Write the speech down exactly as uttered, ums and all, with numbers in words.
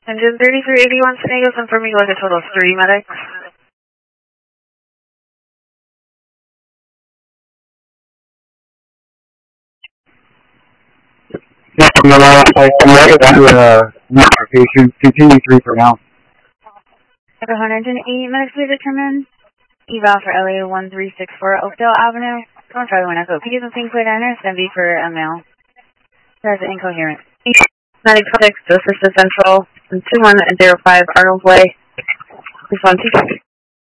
Engine thirty-three eighty-one San Diego, confirming like a total of three medics. Yeah, from the last flight, I'm ready to uh, notification. Continue three for now. one hundred eight medics will be determined. Eval for L A one three six four Oakdale Avenue. Don't try to win echo. P is and Pink Plate Niner, stand B for M L. There's an incoherent. ninety-six to Assistant Central, two one zero five Arnold Way. This one, two.